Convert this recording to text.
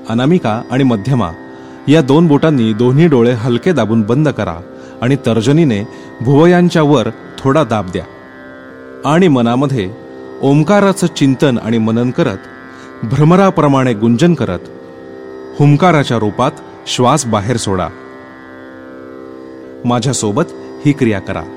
अनामिका आणि मध्यमा या 2 बोटांनी दोन्ही डोळे हलके दाबून बंद करा आणि तर्जनीने भुवयांच्या वर थोडा दाब द्या आणि मनामध्ये ओंकाराचं चिंतन आणि मनन करत भ्रमराप्रमाणे गुंजन करत हुंकाराच्या रूपात श्वास बाहेर सोडा. माझ्यासोबत ही क्रिया करा.